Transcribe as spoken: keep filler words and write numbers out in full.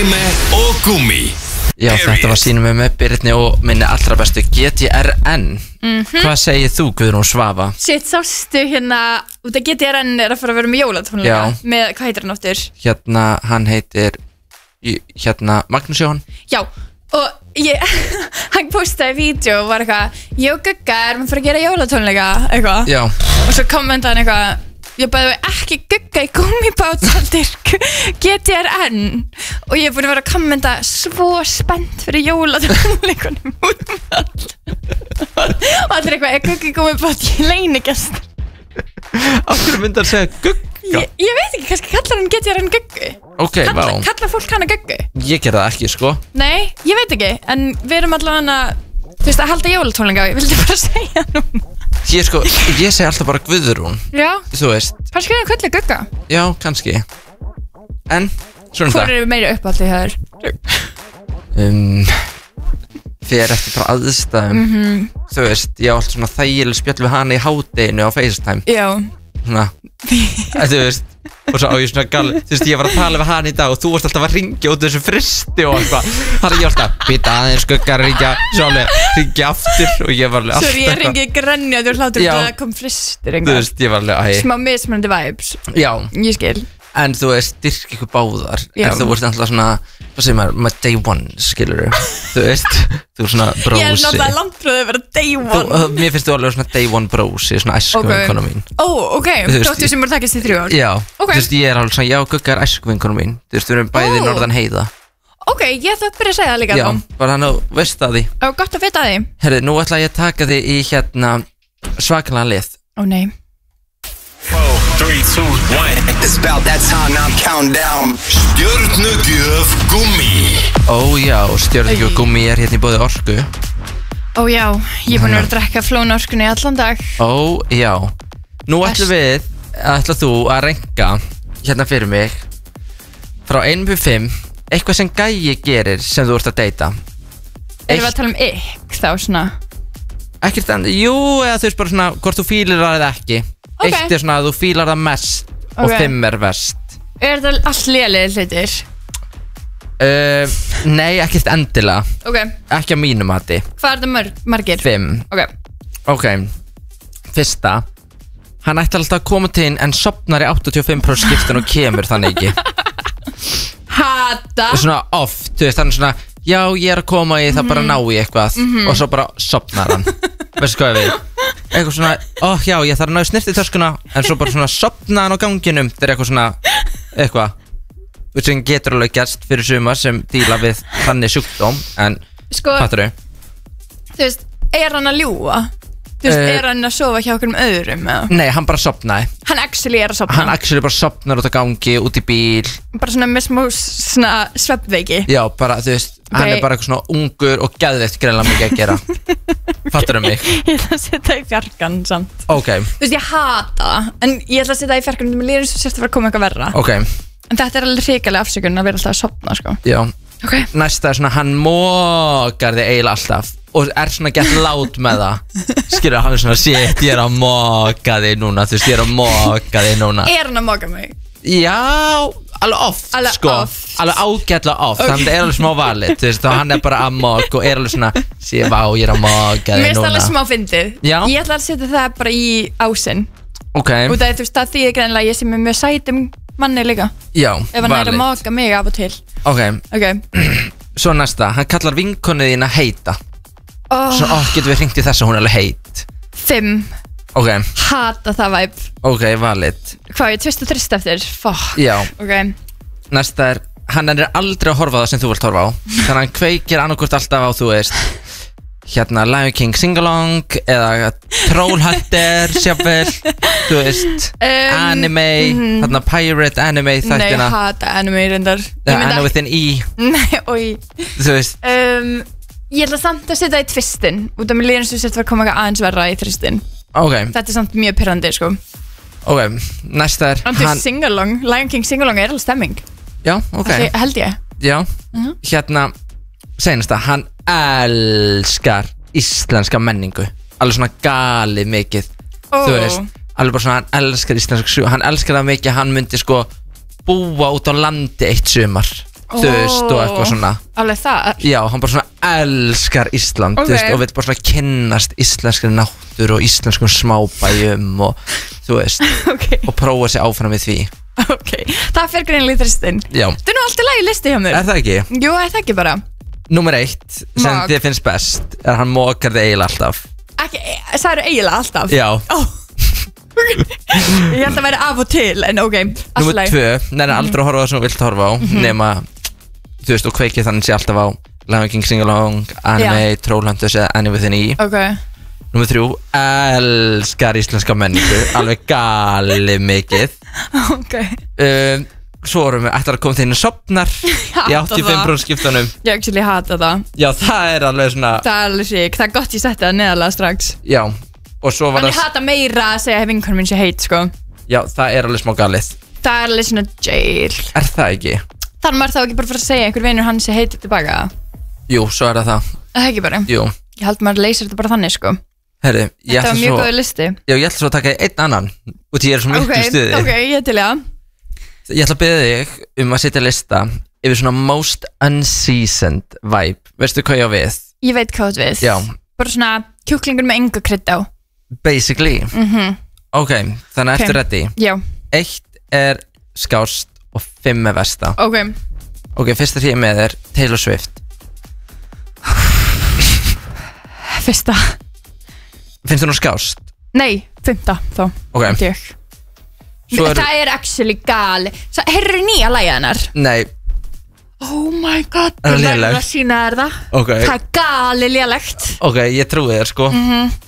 Steime og Gummi. Já, þetta var sínum með Birni og minni allra bestu G T R N. mm-hmm. Hvað segir þú, Guðrún Svava? Sitt, sástu hérna út að G T R N er að fara að vera með jólatónleika með, hvað heitir hann aftur? Hérna, hann heitir Hérna, Magnús Jóhann. Já, og ég hann postaði vídeo og var eitthvað ég og Gugga erum að fara að gera jólatónleika eitthvað. Já. Og svo kommentaði hann eitthvað ég bæði ekki Gugga í gummibát heldur G T R N og ég er búin að vera að kommenta svo spennt fyrir jólatónleikunum út um all og allir eitthvað er Gugga í gummibát ég leini gæst Af hverju myndi að segja Gugga? Ég, ég veit ekki, kannski kallar hann G T R N Guggu. Ok, Kalla, vá. kallar fólk hana Guggu? Ég ger það ekki, sko. Nei, ég veit ekki, en við erum allavega þú veist, að halda jólatónleika, ég vildi bara segja núna. Ég sko, ég segi alltaf bara Guðrún. Já. Þú veist. Kannski er hann kallið Gugga. Já, kannski. En, svona Hvor eru meira uppáhaldið hér? Um, fyrir eftir frá aðstæðum. Mhm. Þú veist, ég á alltaf svona þægileg spjall við hana í hádeginu á FaceTime. Já. Svona, en þú veist, og svo á ég svona gal, þú veist, ég var að tala við hana í dag og þú varst alltaf að ringja út þessu fristi og eitthvað. Þannig ég var alltaf, býta aðeins Gugga, ringja, svo alveg, ringja aftur og ég var alveg alltaf Svo ég ringi grenja, þú hlátur Já. að það kom fristir Þú veist, ég var alveg, æ Smá mismunandi vibes. Já. Ég skil. En þú veist, styrk ykkur báðar. Já. En þú veist alltaf svona, hvað segir maður, my day one, skilur þú veist, þú er svona brósi. Ég er náttúrulega langt frá þau að vera day one. Þú, uh, mér finnst þú alveg svona day one brósi, svona æskuvinkona mín. Ó, ok, Þú veist, dóttir sem voru takist í þrjú ár. Já, Ok. þú veist, ég er alveg svona, já, Gugga er æskuvinkona mín. Þú veist, við erum bæði Ó. norðan heiða. Ok, ég ætla að byrja að segja það líka Já, þá. bara hann að veist að því. Ó, gott að vita því. Herri, nú ætla ég að taka þig í hérna svakalega lið. Ó nei. four, three, two, one. It's about that time, now I'm counting down. Stjörnugjöf Gummi. Ó já, stjörnugjöf Gummi er hérna í boði Orku. Ó já, ég er búin að vera að drekka flóna orkunni allan dag. Ó já. Nú ætlum við, ætla þú að renka hérna fyrir mig frá einum til fimm eitthvað sem gæi gerir sem þú ert að deyta. Erum við að tala um ykk þá svona? Ekkert enn, jú, eða þú veist bara svona hvort þú fílar það eða ekki. Ok. Eitt er svona að þú fílar það mest og Ok. fimm er verst. Er þetta allt lélegir hlutir? uh, Nei, ekkert endilega. Ok, Ekki á mínum mati. hvað er þetta mörg, margir? Fimm. Ok, Ok, fyrsta. Hann ætti alltaf að koma til inn en sopnar í áttatíu og fimm prósent skiptin og kemur þannig ekki. hata. Og svona oft, þú veist, hann er svona, já, ég er að koma í það bara ná í eitthvað og svo bara sopnar hann. Veistu hvað ég við? Eitthvað svona, ó já, ég þarf að ná í snirtitöskuna en svo bara svona sopna hann á ganginum. Þetta er eitthvað svona, eitthvað sem getur alveg gerst fyrir suma sem díla við þannig sjúkdóm. En, Sko, fattar þau? þú veist, er hann að ljúga? Þú veist, Eh. er hann að sofa hjá okkur um öðrum? Eða? Nei, hann bara sopnaði. Hann actually er að sofna? Hann actually bara sopnar út á gangi, út í bíl. Bara svona með smá svona svefnveiki? Já, bara, þú veist, hann Ok. er bara eitthvað svona ungur og geðveikt greinlega mikið að gera. Fattar þau mig? Ég ætla að setja í fjarkan samt. Ok, Þú veist, ég hata það, en ég ætla að setja í fjarkan og mér líður eins og sérst að fara að koma eitthvað verra. ok, En þetta er alveg hrikalega afsökun að vera alltaf að sofna, sko. já. Ok. Næsta er svona, hann mókar þig eiginlega alltaf og er svona gett lát með það. Skilur, hann er svona, shit, ég er að móka þig núna, þú veist, ég er að móka þig núna. Er hann að móka mig? Já, alveg oft, Alveg sko. oft. Alveg ágætlega oft, Ok. þannig að það er alveg smá valið, þú veist, og hann er bara að móka og er alveg svona, sé, vá, ég er að móka Mér þig finnst það alveg núna. smá fyndið. Já. Ég ætla að setja það bara í ásinn. Ok, Út af því, þú veist, það þýðir greinlega að ég sem er mjög sætum manni líka. já, Ef hann er að valid. móka mig af og til. Ok, Ok. svo næsta, hann kallar vinkonið þín að heita. Oh, Svona, ó, getum við hringt í þess að hún er alveg heit. Fimm. Ok, Hata það væp. ok, valid. Hvað, ég tvist og trist eftir? Fuck. Já, Ok. næsta er, hann er aldrei að horfa á það sem þú vilt horfa á. Þannig að hann kveikir annarkvort alltaf á, þú veist, hérna Lion King Singalong eða Troll Hunter, sjáfnvel, þú veist, Um, anime, mhm. þarna pirate anime Nei, þættina. hata anime reyndar. Ég Eða myndi Anna ekki- within E, Nei, oi. þú veist. Um, ég ætla samt að setja í tvistin. Út af mér líður eins og sett var að koma eitthvað aðeins verra í tvistin. Ok, Þetta er samt mjög pirrandi, sko. ok, næsta er, Hann til hann, singalong, Lion King singalong er alveg stemming. já, ok, Ætli- Held ég. já, Mhm. hérna, seinasta, hann elskar íslenska menningu, alveg svona galið mikið. Ó. Þú veist, alveg bara svona, hann elskar íslensk sögu. Hann elskar það mikið að hann myndi sko búa út á landi eitt sumar. Þú veist, og eitthvað svona Alveg það Já, hann bara svona elskar Ísland Ok. Þú veist, og við bara svona kynnast íslenskri náttúru og íslenskum smábæjum og þú veist, Ok, og prófa sig áfram við því ok Það fer greinilega í þristin Já, Þetta er nú alltaf lagi listi hjá mér er það ekki? Jú, er það ekki bara Númer eitt sem Mog. þið finnst best er að hann mókar þig eiginlega alltaf Ekki, það eru eiginlega alltaf Já, Ó Ég held að vera af og til, en ok allt í númer lagi. tvö, neina aldrei að horfa á það sem þú vilt horfa á nema, þú veist, og kveikið þannig sé alltaf á Lion King Sing Along, Anime, Trollhunters eða Annie Within E Ok Númer þrjú, elskar íslenska menningu alveg gali mikið Ok um, Svo erum við ætlar að koma til henni sopnar í hata áttatíu og fimm prósent skiptunum Ég actually hata það Já, það er alveg svona Það er alveg sík, það er gott ég setti það neðalega strax Já, og svo var En ég það hata meira að segja vinkonum minn sé heit, sko Já, það er alveg smá galið Það er alveg svona jail Er það ekki? Þannig maður þá ekki bara fyrir að segja einhver vinur hann sé heit tilbaka Jú, svo er það það Það er ekki bara Jú, Ég held maður leysir þetta bara þannig, sko herri, ég Þetta ætla var mjög svo góður listi Já, ég ætla svo að taka einn annan og því ég er svo miklu Ok, stuði ok, ég til já Ég ætla að beða þig um að setja lista yfir svona most unseasoned vibe Veistu hvað ég á við? Ég veit hvað þú við Já, Bara svona kjúklingur með engu krydd á basically Mhm. Ok, þannig Ok. ertu ready Já, Eitt er skást og fimm er versta ok Ok, fyrsta því ég er með er Taylor Swift Fyrsta Finnst þú nú skást? Nei, fymta þá Ok, held ég. svo er Það er actually gali Herru nýja lagið hennar Nei, Oh my god Er það Ég verður lélegt? að sína þér það ok Það er gali lélegt Ok, ég trúi þér sko